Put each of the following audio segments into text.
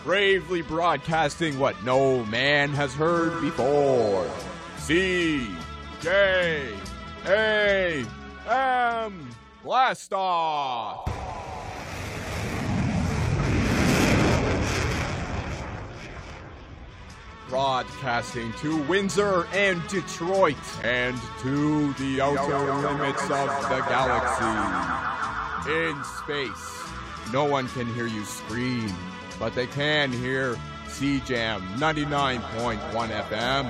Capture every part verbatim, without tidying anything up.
bravely broadcasting what no man has heard before. C J A M Blast Off! Broadcasting to Windsor and Detroit and to the outer limits of the galaxy. In space, no one can hear you scream, but they can hear C Jam ninety-nine point one F M.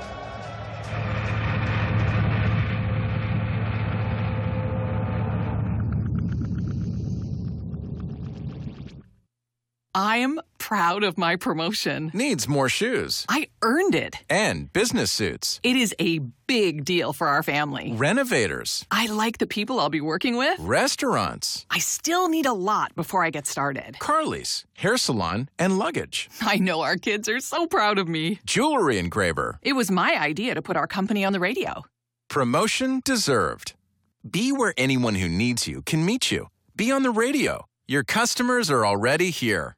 I'm proud of my promotion. Needs more shoes. I earned it. And business suits. It is a big deal for our family. Renovators. I like the people I'll be working with. Restaurants. I still need a lot before I get started. Car lease, hair salon, and luggage. I know our kids are so proud of me. Jewelry engraver. It was my idea to put our company on the radio. Promotion deserved. Be where anyone who needs you can meet you. Be on the radio. Your customers are already here.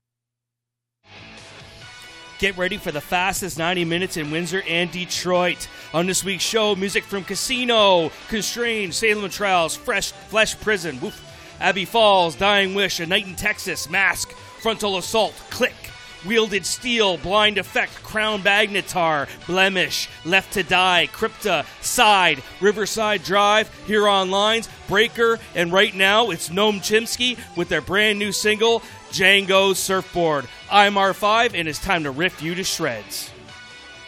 Get ready for the fastest ninety minutes in Windsor and Detroit. On this week's show, music from Casino, Constrained, Salem Trials, Fresh Flesh Prison, Woof, Abbey Falls, Dying Wish, A Night in Texas, Mask, Frontal Assault, Click, Wielded Steel, Blind Effect, Crown Magnetar, Blemish, Left to Die, Crypta, Side, Riverside Drive, Huron Lines, Breaker, and right now it's Noam Chomsky with their brand new single, Django Surfboard. I'm R five, and it's time to riff you to shreds.